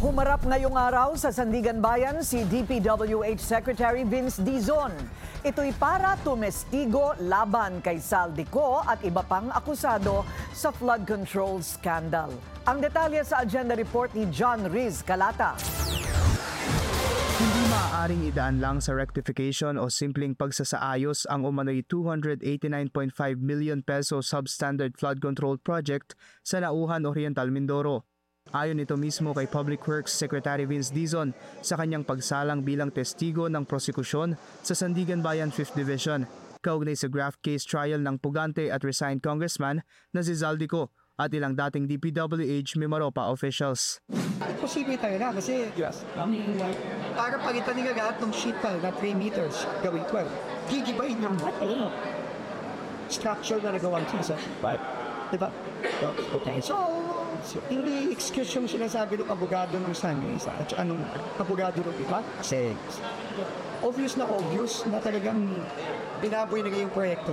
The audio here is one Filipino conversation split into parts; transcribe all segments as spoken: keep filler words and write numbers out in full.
Humarap ngayong araw sa Sandigan Bayan si D P W H Secretary Vince Dizon. Ito'y para tumestigo laban kay Saldico at iba pang akusado sa flood control scandal. Ang detalye sa agenda report ni John Riz Calata. Hindi maaaring idaan lang sa rectification o simpleng pagsasaayos ang umano'y two hundred eighty-nine point five million peso substandard flood control project sa Nauhan Oriental, Mindoro. Ayon ito mismo kay Public Works Secretary Vince Dizon sa kanyang pagsalang bilang testigo ng prosekusyon sa Sandigan Bayan fifth Division, kaugnay sa graft case trial ng pugante at resigned congressman na si Zaldico at ilang dating D P W H Mimaropa officials. Posible talaga kasi yes. Para palitan nila lahat ng sheet pal na three meters gawing twelve. Gigibayin ng ano, structure na nagawang two five. Diba? Okay. So, hindi excuse yung sinasabi ng abogado ng Sunrise at anong abogado ng iba? Kasi obvious na obvious na talagang binaboy nila yung proyekto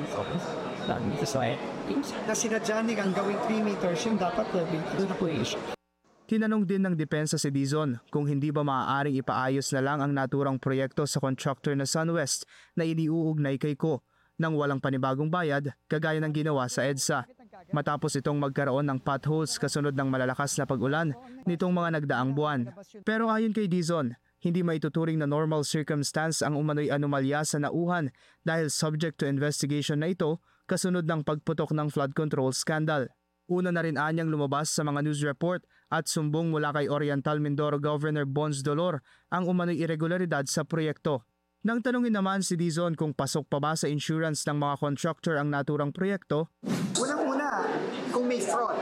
na sinadya nilang gawing three meters yung dapat twelve meters. Tinanong din ng depensa si Dizon kung hindi ba maaaring ipaayos na lang ang naturang proyekto sa contractor na SunWest na iniuugnay kay Ko nang walang panibagong bayad kagaya ng ginawa sa EDSA. Matapos itong magkaroon ng potholes kasunod ng malalakas na pag-ulan nitong mga nagdaang buwan. Pero ayon kay Dizon, hindi maituturing na normal circumstance ang umano'y anomalya sa Nauhan dahil subject to investigation na ito kasunod ng pagputok ng flood control scandal. Una na rin anyang lumabas sa mga news report at sumbong mula kay Oriental Mindoro Governor Bons Dolor ang umano'y irregularidad sa proyekto. Nang tanungin naman si Dizon kung pasok pa ba sa insurance ng mga contractor ang naturang proyekto, unang-una, kung may fraud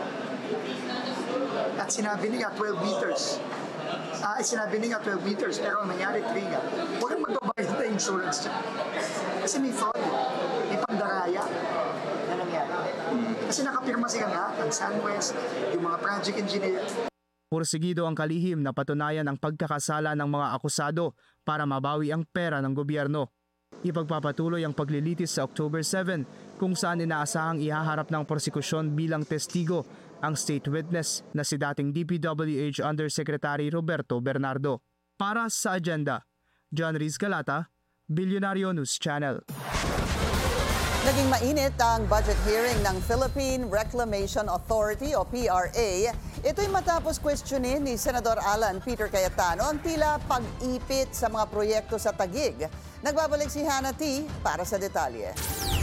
at sinabi niya twelve meters, ah, sinabi niya twelve meters pero ang nangyari three nga, huwag magbabayad na insurance dyan. Kasi may fraud, may pandaraya na nangyari. Kasi nakapirma sila lahat, ang SunWest, yung mga project engineer. Porsigido ang kalihim na patunayan ang pagkakasala ng mga akusado para mabawi ang pera ng gobyerno. Ipagpapatuloy ang paglilitis sa October seventh kung saan inaasahang ihaharap ng prosekusyon bilang testigo ang state witness na si dating D P W H Undersecretary Roberto Bernardo. Para sa agenda, John Riz Calata, Bilyonaryo News Channel. Naging mainit ang budget hearing ng Philippine Reclamation Authority o P R A. Ito'y matapos questionin ni Senador Alan Peter Cayetano ang tila pag-ipit sa mga proyekto sa Taguig. Nagbabalik si Hannah T. para sa detalye.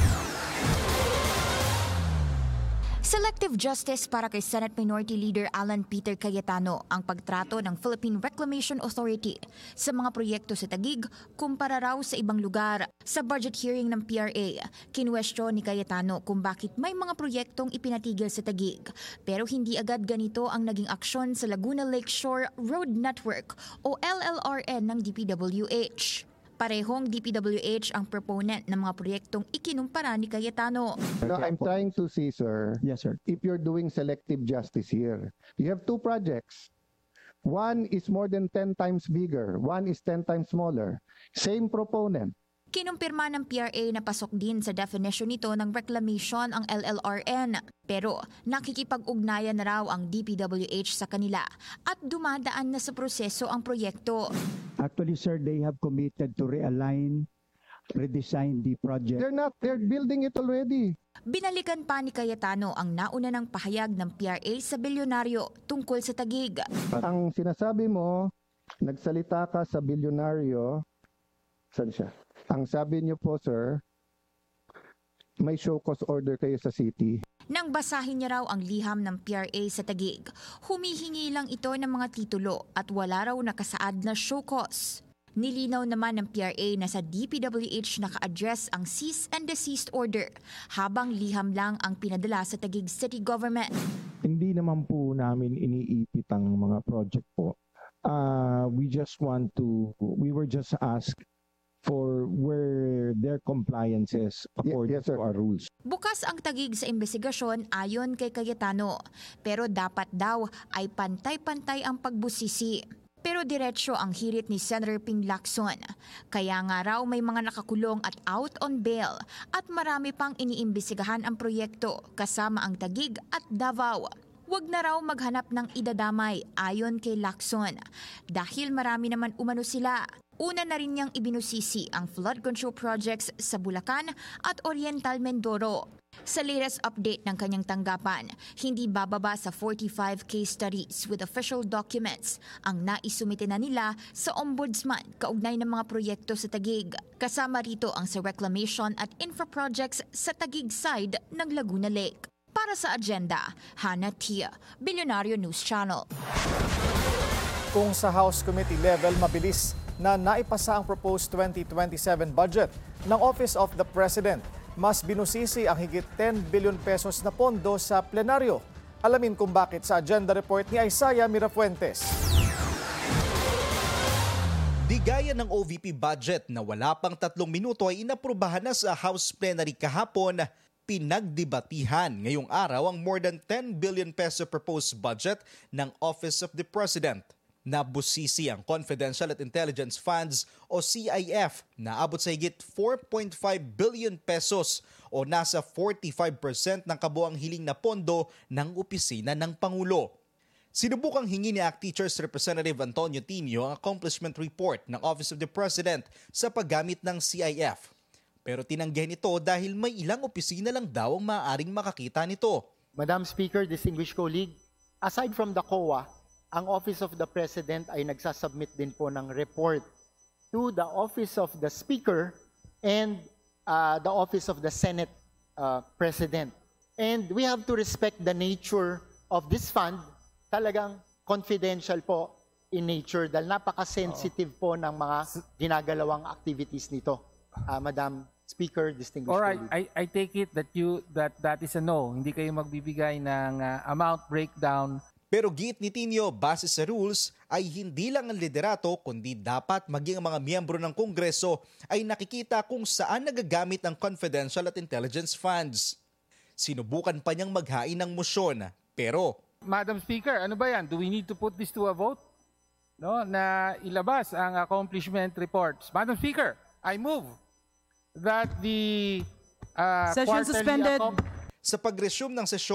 Selective justice para kay Senate Minority Leader Alan Peter Cayetano ang pagtrato ng Philippine Reclamation Authority sa mga proyekto sa Taguig kumpara raw sa ibang lugar. Sa budget hearing ng P R A, kinwestiyon ni Cayetano kung bakit may mga proyektong ipinatigil sa Taguig pero hindi agad ganito ang naging aksyon sa Laguna Lakeshore Road Network o L L R N ng D P W H. Parehong D P W H ang proponent ng mga proyektong ikinumpara ni Cayetano. No, I'm trying to see, sir, yes, sir, if you're doing selective justice here. You have two projects. One is more than ten times bigger. One is ten times smaller. Same proponent. Kinumpirma ng P R A na pasok din sa definition nito ng reclamation ang L L R N. Pero nakikipag-ugnayan na raw ang D P W H sa kanila at dumadaan na sa proseso ang proyekto. Actually, sir, they have committed to realign, redesign the project. They're not, they're building it already. Binalikan pa ni Cayetano ang nauna ng pahayag ng P R A sa bilyonaryo tungkol sa Taguig. Ang sinasabi mo, nagsalita ka sa bilyonaryo, saan siya? Ang sabi niyo po, sir, may show cause order kayo sa city. Nang basahin niya raw ang liham ng P R A sa Taguig, humihingi lang ito ng mga titulo at wala raw nakasaad na show cause. Nilinaw naman ng P R A na sa D P W H naka-address ang cease and desist order habang liham lang ang pinadala sa Taguig City Government. Hindi naman po namin iniipit ang mga project po. Uh, we just want to, we were just asked for where their compliance is according yes, to our rules. Bukas ang Taguig sa investigasyon ayon kay Cayetano, pero dapat daw ay pantay-pantay ang pagbusisi. Pero diretsyo ang hirit ni Senator Ping Lacson. Kaya nga raw may mga nakakulong at out on bail at marami pang iniimbestigahan ang proyekto kasama ang Taguig at Davao. Huwag na raw maghanap ng idadamay ayon kay Lacson. Dahil marami naman umano sila. Una na rin niyang ibinusisi ang flood control projects sa Bulacan at Oriental Mindoro. Sa latest update ng kanyang tanggapan, hindi bababa sa forty-five case studies with official documents ang naisumite na nila sa Ombudsman kaugnay ng mga proyekto sa Taguig. Kasama rito ang sa reclamation at infra projects sa Taguig side ng Laguna Lake. Para sa agenda, Hannah Tia, Billionario News Channel. Kung sa House Committee level mabilis na naipasa ang proposed twenty twenty-seven budget ng Office of the President, mas binusisi ang higit ten billion pesos na pondo sa plenaryo. Alamin kung bakit sa agenda report ni Isaiah Mirafuentes. Di gaya ng O V P budget na wala pang tatlong minuto ay inaprubahan na sa House Plenary kahapon, pinagdebatihan ngayong araw ang more than ten billion peso proposed budget ng Office of the President. Nabusisi ang Confidential at Intelligence Funds o C I F na abot sa higit four point five billion pesos o nasa forty-five percent ng kabuang hiling na pondo ng opisina ng Pangulo. Sinubukang hingi ni A C T Teachers Representative Antonio Tinio ang accomplishment report ng Office of the President sa paggamit ng C I F. Pero tinanggihan ito dahil may ilang opisina lang daw ang maaaring makakita nito. Madam Speaker, distinguished colleague, aside from the C O A, ang Office of the President ay nagsasubmit din po ng report to the Office of the Speaker and uh, the Office of the Senate uh, President. And we have to respect the nature of this fund. Talagang confidential po in nature dahil napaka-sensitive po ng mga ginagalawang activities nito. Uh, Madam Speaker, distinguished All right, colleague. I, I take it that you that that is a no. Hindi kayo magbibigay ng uh, amount breakdown. Pero giit ni Tinio, base sa rules, ay hindi lang ang liderato kundi dapat maging ang mga miyembro ng Kongreso ay nakikita kung saan nagagamit ang confidential at intelligence funds. Sinubukan pa niyang maghain ng motion, pero... Madam Speaker, ano ba yan? Do we need to put this to a vote? No, na ilabas ang accomplishment reports. Madam Speaker, I move that the uh, Session quarterly suspended. accom- Sa pag-resume ng sesyon,